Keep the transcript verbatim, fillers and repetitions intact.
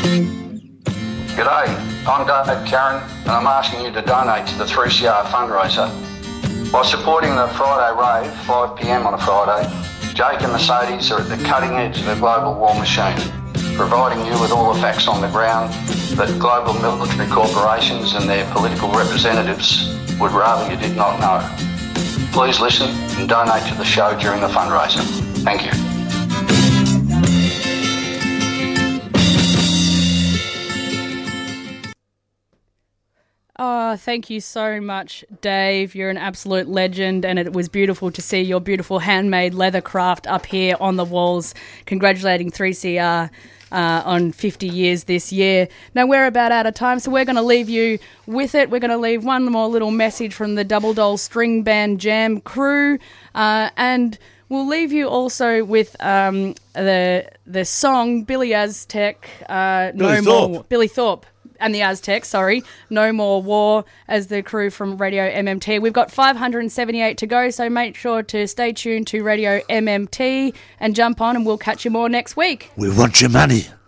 G'day, I'm Dave Karen and I'm asking you to donate to the three C R fundraiser. By supporting the Friday Rave, five p m on a Friday, Jake and Mercedes are at the cutting edge of the global war machine, providing you with all the facts on the ground that global military corporations and their political representatives would rather you did not know. Please listen and donate to the show during the fundraiser. Thank you. Oh, thank you so much, Dave. You're an absolute legend, and it was beautiful to see your beautiful handmade leather craft up here on the walls. Congratulating three C R uh, on fifty years this year. Now, we're about out of time, so we're going to leave you with it. We're going to leave one more little message from the Double Doll String Band Jam crew, uh, and we'll leave you also with um, the the song Billy Aztec. Uh, Billy no Thorpe. more Billy Thorpe. And the Aztecs, sorry, No More War as the crew from Radio M M T. We've got five hundred seventy-eight to go, so make sure to stay tuned to Radio M M T and jump on, and we'll catch you more next week. We want your money.